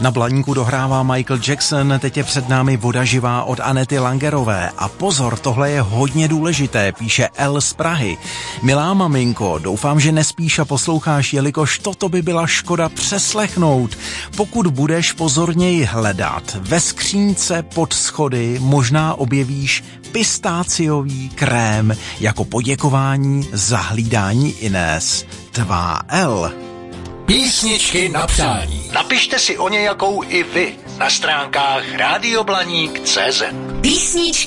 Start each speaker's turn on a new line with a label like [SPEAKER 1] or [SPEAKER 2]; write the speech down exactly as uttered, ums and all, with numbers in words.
[SPEAKER 1] Na Blaníku dohrává Michael Jackson, teď je před námi Voda živá od Anety Langerové. A pozor, tohle je hodně důležité, píše L z Prahy. Milá maminko, doufám, že nespíš a posloucháš, jelikož toto by byla škoda přeslechnout. Pokud budeš pozorněji hledat, ve skřínce pod schody možná objevíš pistáciový krém jako poděkování za hlídání Inés. Tvá L.
[SPEAKER 2] Písničky na přání. Napište si o nějakou i vy na stránkách rádio blaník tečka cé zet.
[SPEAKER 3] Písničky